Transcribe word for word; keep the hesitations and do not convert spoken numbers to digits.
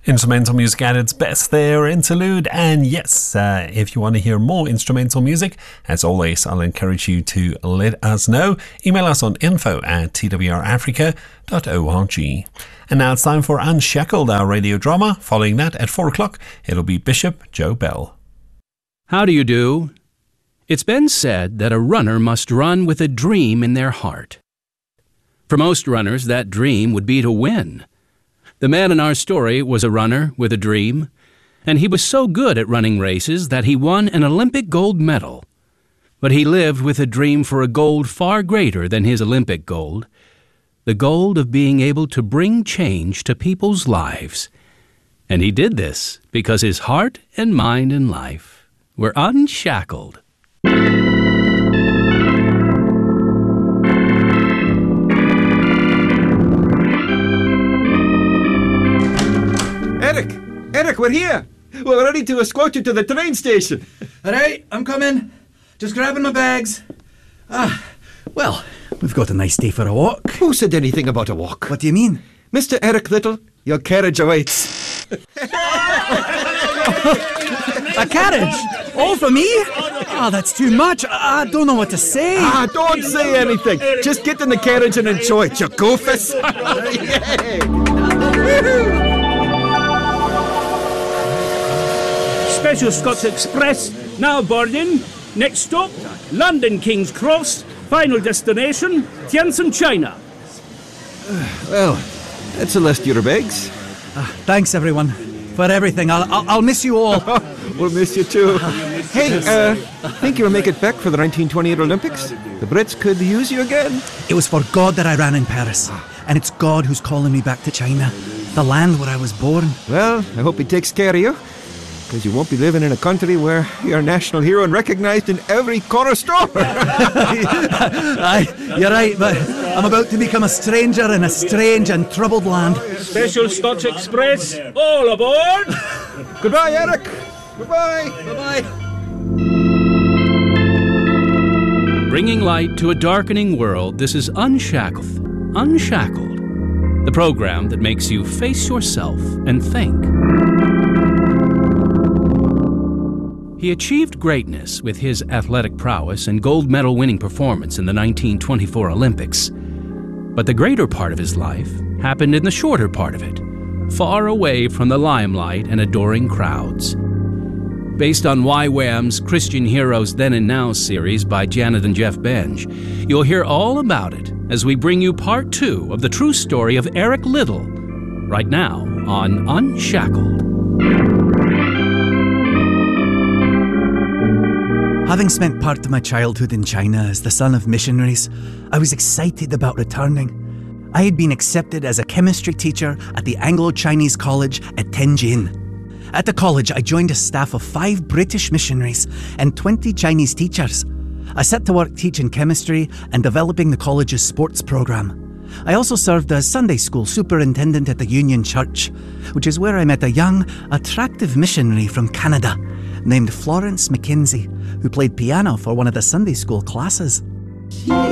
Instrumental music at its best there, interlude. And yes, uh, if you want to hear more instrumental music, as always, I'll encourage you to let us know. Email us on info at t w r africa dot org. And now it's time for Unshackled, our radio drama. Following that, at four o'clock, it'll be Bishop Joe Bell. How do you do? It's been said that a runner must run with a dream in their heart. For most runners, that dream would be to win. The man in our story was a runner with a dream, and he was so good at running races that he won an Olympic gold medal. But he lived with a dream for a gold far greater than his Olympic gold, the gold of being able to bring change to people's lives. And he did this because his heart and mind and life were unshackled. Eric! Eric, we're here! We're ready to escort you to the train station. All right, I'm coming. Just grabbing my bags. Ah, well, we've got a nice day for a walk. Who said anything about a walk? What do you mean? Mister Eric Little, your carriage awaits. A carriage? All for me? Ah, oh, that's too much. I don't know what to say. Ah, don't say anything. Just get in the carriage and enjoy it, you goofus. Special Scots Express, now boarding. Next stop, London King's Cross. Final destination, Tianjin, China. Well, that's a list of your bags. Uh, thanks, everyone, for everything. I'll, I'll, I'll miss you all. We'll miss you too. Hey, uh, think you'll make it back for the nineteen twenty-eight Olympics? The Brits could use you again. It was for God that I ran in Paris, and it's God who's calling me back to China, the land where I was born. Well, I hope he takes care of you, because you won't be living in a country where you're a national hero and recognised in every corner store. Aye, you're right, but I'm about to become a stranger in a strange and troubled land. Special Scotch Express, all aboard! Goodbye, Eric. Goodbye. Bye-bye. Bringing light to a darkening world, this is Unshackled. Unshackled, the program that makes you face yourself and think. He achieved greatness with his athletic prowess and gold medal winning performance in the nineteen twenty-four Olympics. But the greater part of his life happened in the shorter part of it, far away from the limelight and adoring crowds. Based on Y WAM's Christian Heroes Then and Now series by Janet and Jeff Benge, you'll hear all about it as we bring you part two of the true story of Eric Little, right now on Unshackled. Having spent part of my childhood in China as the son of missionaries, I was excited about returning. I had been accepted as a chemistry teacher at the Anglo-Chinese College at Tianjin. At the college, I joined a staff of five British missionaries and twenty Chinese teachers. I set to work teaching chemistry and developing the college's sports program. I also served as Sunday school superintendent at the Union Church, which is where I met a young, attractive missionary from Canada named Florence McKenzie, who played piano for one of the Sunday school classes.